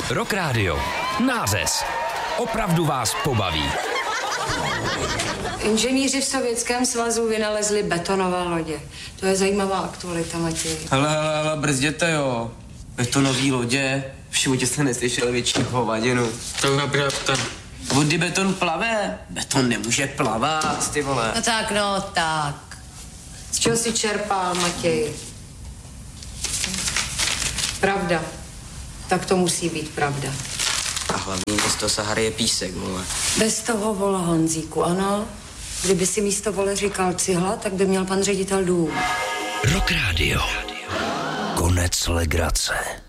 Rock Radio. Nářez. Opravdu vás pobaví. Inženýři v Sovětském svazu vynalezli betonové lodě. To je zajímavá aktualita, Matěj. Hele, brzděte, jo. Betonové lodě. V životě jste neslyšeli větší hovadinu. To je pravda. Kdy beton plave? Beton nemůže plavat, ty vole. No tak. Z čeho si čerpal, Matěj? Pravda. Tak to musí být pravda. A hlavně bez toho Sahary je písek, vole. Bez toho, vole, Honzíku, ano. Kdyby si místo, vole, říkal cihla, tak by měl pan ředitel dům. Rock Radio. Konec legrace.